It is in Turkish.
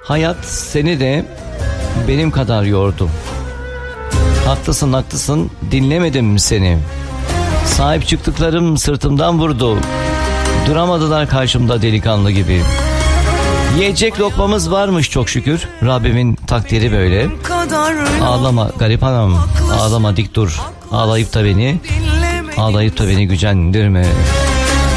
Hayat seni de benim kadar yordu. Haklısın haklısın, dinlemedim seni. Sahip çıktıklarım sırtımdan vurdu. Duramadılar karşımda delikanlı gibi. Yiyecek lokmamız varmış çok şükür. Rabbimin takdiri böyle. Ağlama garip anam, ağlama dik dur. Ağlayıp da beni gücendirme.